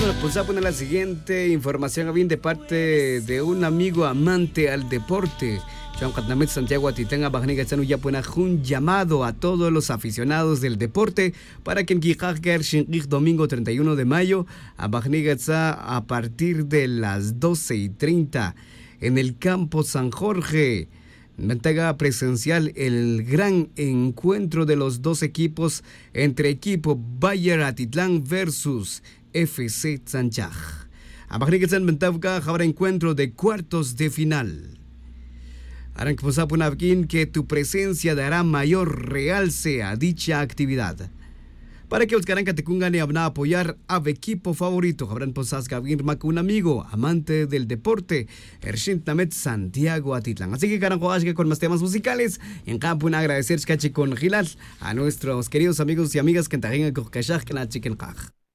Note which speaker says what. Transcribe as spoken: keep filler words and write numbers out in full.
Speaker 1: pues a poner la siguiente información bien de parte de un amigo amante al deporte. Juan Catnamet Santiago Atitanga Bajniga Chanu ya pone un llamado a todos los aficionados del deporte para que en Kijaker Shinkik domingo treinta y uno de mayo a Bajniga a partir de las doce y treinta en el campo San Jorge. Ventaga presencial el gran encuentro de los dos equipos entre equipo Bayer Atitlán versus F C Tzanchaj. A Bajniga Ventaga habrá encuentro de cuartos de final. Que tu presencia dará mayor realce a dicha actividad. Para que os garanca te cungan y abna apoyar a equipo favorito, habrán posas gavir un amigo, amante del deporte, Ershint Santiago Atitlán. Así que caranjo que con más temas musicales, en campo una agradecer con Gilal a nuestros queridos amigos y amigas que en Tajinga Kajak que la chicken kaj.